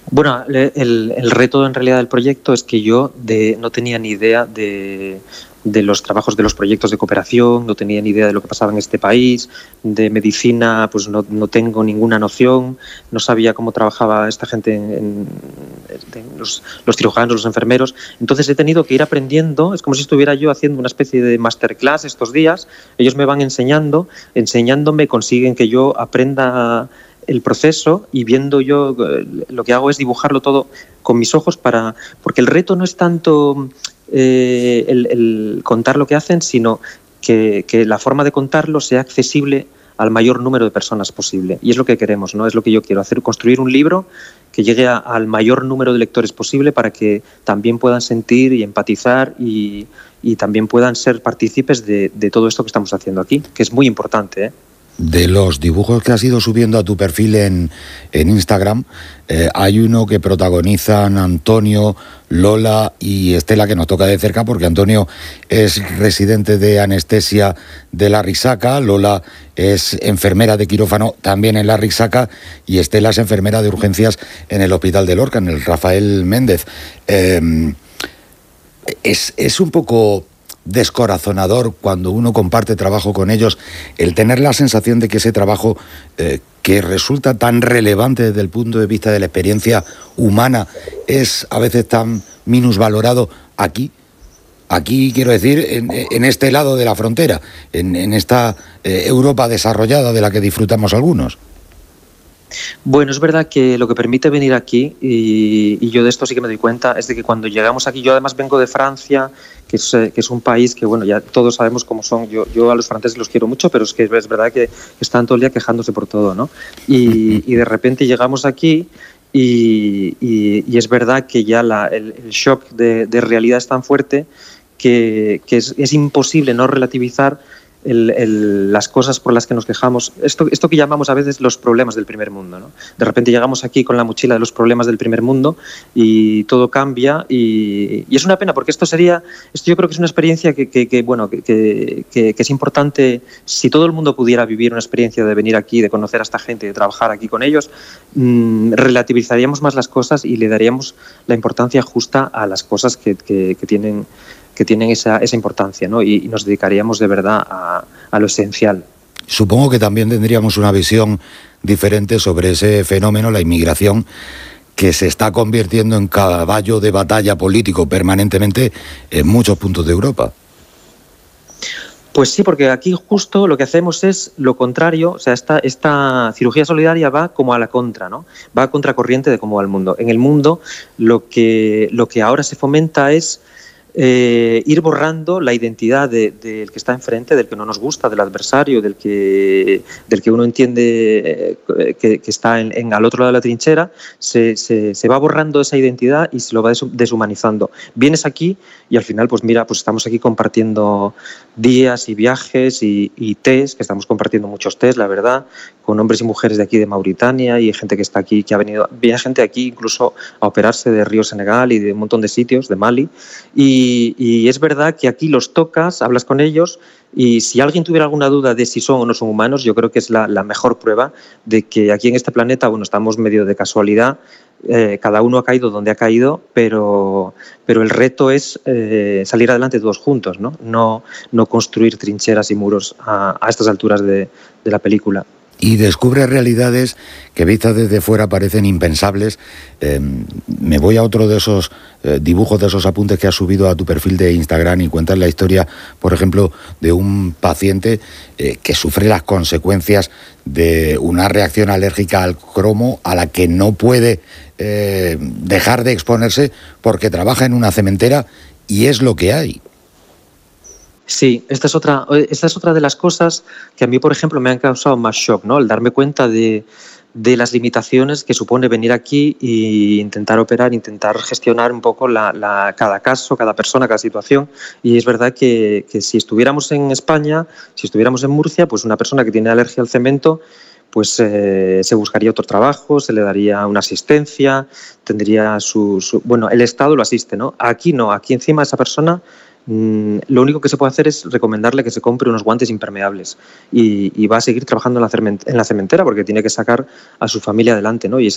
Bueno, el reto en realidad del proyecto es que yo no tenía ni idea de los trabajos de los proyectos de cooperación, no tenía ni idea de lo que pasaba en este país, de medicina pues no tengo ninguna noción, no sabía cómo trabajaba esta gente en los cirujanos, los enfermeros. Entonces he tenido que ir aprendiendo, es como si estuviera yo haciendo una especie de masterclass estos días, ellos me van enseñándome, consiguen que yo aprenda el proceso y viendo yo lo que hago es dibujarlo todo con mis ojos porque el reto no es tanto el contar lo que hacen, sino que la forma de contarlo sea accesible al mayor número de personas posible. Y es lo que queremos, ¿no? Es lo que yo quiero hacer, construir un libro que llegue al mayor número de lectores posible para que también puedan sentir y empatizar y también puedan ser partícipes de todo esto que estamos haciendo aquí, que es muy importante, ¿eh? De los dibujos que has ido subiendo a tu perfil en Instagram, hay uno que protagonizan Antonio, Lola y Estela, que nos toca de cerca porque Antonio es residente de anestesia de la Risaca, Lola es enfermera de quirófano también en la Risaca y Estela es enfermera de urgencias en el Hospital de Lorca, en el Rafael Méndez. Es un poco descorazonador cuando uno comparte trabajo con ellos, el tener la sensación de que ese trabajo que resulta tan relevante desde el punto de vista de la experiencia humana es a veces tan minusvalorado aquí quiero decir, en este lado de la frontera, en esta Europa desarrollada de la que disfrutamos algunos. Bueno, es verdad que lo que permite venir aquí, y yo de esto sí que me doy cuenta, es de que cuando llegamos aquí, yo además vengo de Francia, que es un país que, bueno, ya todos sabemos cómo son, yo a los franceses los quiero mucho, pero es que es verdad que están todo el día quejándose por todo, ¿no? Y de repente llegamos aquí y es verdad que ya el shock de realidad es tan fuerte que es imposible no relativizar las cosas por las que nos quejamos, esto que llamamos a veces los problemas del primer mundo, ¿no? De repente llegamos aquí con la mochila de los problemas del primer mundo y todo cambia y es una pena porque esto yo creo que es una experiencia que es importante. Si todo el mundo pudiera vivir una experiencia de venir aquí, de conocer a esta gente, de trabajar aquí con ellos, relativizaríamos más las cosas y le daríamos la importancia justa a las cosas que tienen esa importancia, ¿no? Y nos dedicaríamos de verdad a lo esencial. Supongo que también tendríamos una visión diferente sobre ese fenómeno, la inmigración, que se está convirtiendo en caballo de batalla político permanentemente en muchos puntos de Europa. Pues sí, porque aquí justo lo que hacemos es lo contrario, o sea, esta cirugía solidaria va como a la contra, ¿no? Va a contracorriente de cómo va el mundo. En el mundo lo que ahora se fomenta es ir borrando la identidad del que está enfrente, del que no nos gusta, del adversario, del que uno entiende que está al otro lado de la trinchera, se va borrando esa identidad y se lo va deshumanizando. Vienes aquí y al final, pues mira, pues estamos aquí compartiendo días y viajes y tés, que estamos compartiendo muchos tés, la verdad, con hombres y mujeres de aquí de Mauritania y gente que está aquí, viene gente aquí incluso a operarse de Río Senegal y de un montón de sitios, de Mali, y es verdad que aquí los tocas, hablas con ellos y si alguien tuviera alguna duda de si son o no son humanos, yo creo que es la mejor prueba de que aquí en este planeta, bueno, estamos medio de casualidad, cada uno ha caído donde ha caído, pero el reto es salir adelante todos juntos, ¿no? No construir trincheras y muros a estas alturas de la película. Y descubre realidades que vistas desde fuera parecen impensables. Me voy a otro de esos dibujos, de esos apuntes que has subido a tu perfil de Instagram y cuentas la historia, por ejemplo, de un paciente que sufre las consecuencias de una reacción alérgica al cromo a la que no puede dejar de exponerse porque trabaja en una cementera y es lo que hay. Sí, esta es otra de las cosas que a mí, por ejemplo, me han causado más shock, ¿no? El darme cuenta de las limitaciones que supone venir aquí e intentar operar, intentar gestionar un poco cada caso, cada persona, cada situación. Y es verdad que si estuviéramos en España, si estuviéramos en Murcia, pues una persona que tiene alergia al cemento, pues se buscaría otro trabajo, se le daría una asistencia, tendría bueno, el Estado lo asiste, ¿no? Aquí no, aquí encima esa persona lo único que se puede hacer es recomendarle que se compre unos guantes impermeables y va a seguir trabajando en la cementera porque tiene que sacar a su familia adelante, ¿no? Y